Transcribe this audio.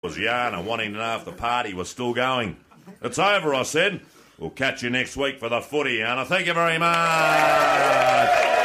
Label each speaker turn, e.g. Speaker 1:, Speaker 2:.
Speaker 1: was yarn wanting to know if the party was still going. It's over, I said. We'll catch you next week for the footy, Anna. Thank you very much.